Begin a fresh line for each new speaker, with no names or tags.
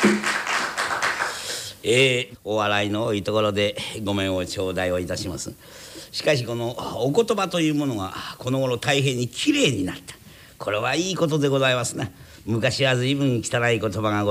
お笑いの多いところでごめんを頂戴をいたします。しかしこのお言葉というものがこの頃大変にきれいになった。これはいいことでございますな。昔は随分汚い言葉が